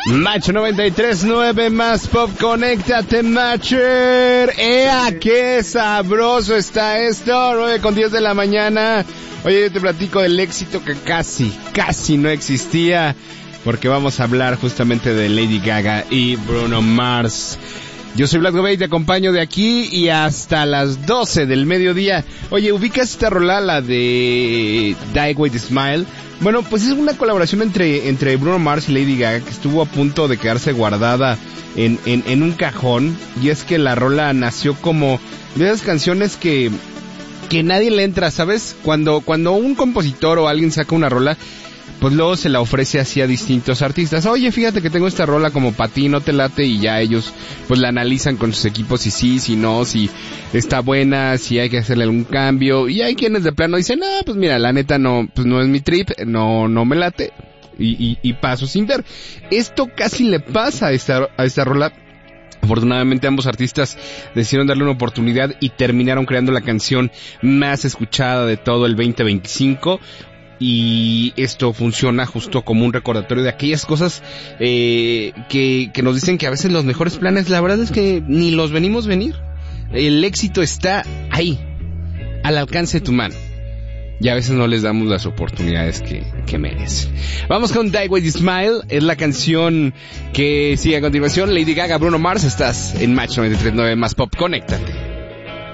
Macho 93.9 más pop, conéctate, Matcher. ¡Ea, qué sabroso está esto! 9:10 de la mañana. Oye, yo te platico del éxito que casi no existía, porque vamos a hablar justamente de Lady Gaga y Bruno Mars. Yo soy Black Gobey, te acompaño de aquí y hasta las 12 del mediodía. Oye, ¿ubicas esta rola, la de Die With Smile? Bueno, pues es una colaboración entre Bruno Mars y Lady Gaga que estuvo a punto de quedarse guardada en un cajón. Y es que la rola nació como de esas canciones que nadie le entra, ¿sabes? Cuando un compositor o alguien saca una rola, pues luego se la ofrece así a distintos artistas. Oye, fíjate que tengo esta rola como para ti, ¿no te late? Y ya ellos pues la analizan con sus equipos si no, si está buena, si hay que hacerle algún cambio. Y hay quienes de plano dicen, pues mira, la neta no, pues no es mi trip, no me late. Y paso sin ver. Esto casi le pasa a esta rola. Afortunadamente ambos artistas decidieron darle una oportunidad y terminaron creando la canción más escuchada de todo el 2025. Y esto funciona justo como un recordatorio de aquellas cosas que nos dicen que a veces los mejores planes, la verdad es que ni los venimos venir. El éxito está ahí, al alcance de tu mano, y a veces no les damos las oportunidades que merecen. Vamos con Die With Smile, es la canción que sigue a continuación. Lady Gaga, Bruno Mars, estás en Match 93.9 más pop, conéctate.